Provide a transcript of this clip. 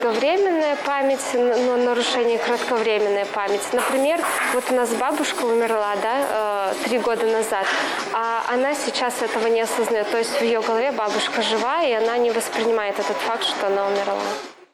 Долговременная память, но нарушение кратковременной памяти. Например, вот у нас бабушка умерла, да, 3 года назад, а она сейчас этого не осознает. То есть в ее голове бабушка жива, и она не воспринимает этот факт, что она умерла.